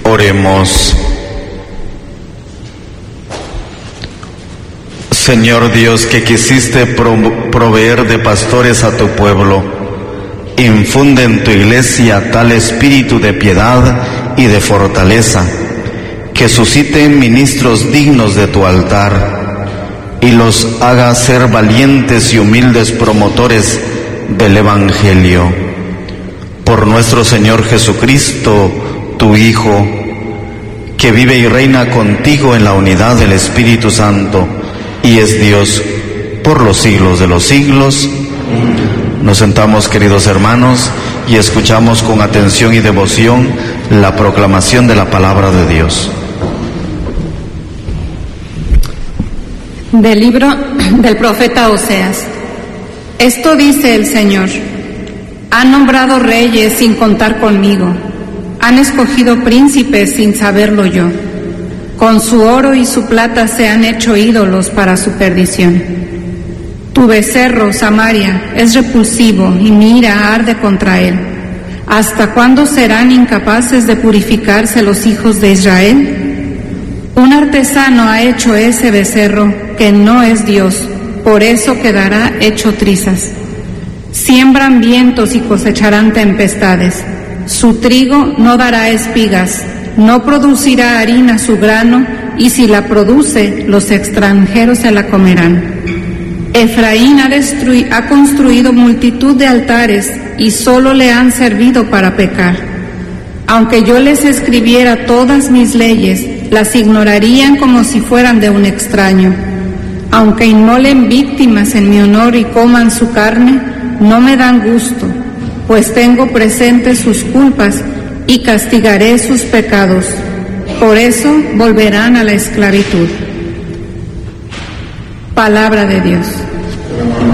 Oremos. Señor Dios, que quisiste proveer de pastores a tu pueblo, infunde en tu iglesia tal espíritu de piedad y de fortaleza, que susciten ministros dignos de tu altar y los haga ser valientes y humildes promotores del Evangelio. Por nuestro Señor Jesucristo, tu Hijo, que vive y reina contigo en la unidad del Espíritu Santo y es Dios por los siglos de los siglos. Nos sentamos, queridos hermanos, y escuchamos con atención y devoción la proclamación de la palabra de Dios. Del libro del profeta Oseas. Esto dice el Señor: han nombrado reyes sin contar conmigo, han escogido príncipes sin saberlo yo. Con su oro y su plata se han hecho ídolos para su perdición. Tu becerro, Samaria, es repulsivo y mi ira arde contra él. ¿Hasta cuándo serán incapaces de purificarse los hijos de Israel? Un artesano ha hecho ese becerro que no es Dios, por eso quedará hecho trizas. Siembran vientos y cosecharán tempestades. Su trigo no dará espigas, no producirá harina su grano, y si la produce, los extranjeros se la comerán. Efraín ha construido multitud de altares y solo le han servido para pecar. Aunque yo les escribiera todas mis leyes, las ignorarían como si fueran de un extraño. Aunque inmolen víctimas en mi honor y coman su carne, no me dan gusto, pues tengo presentes sus culpas y castigaré sus pecados. Por eso volverán a la esclavitud. Palabra de Dios.